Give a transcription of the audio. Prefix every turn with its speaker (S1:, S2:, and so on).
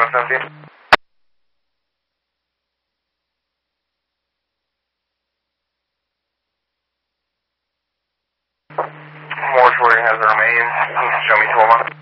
S1: 17. Mortuary has a remain. Show me 12 on.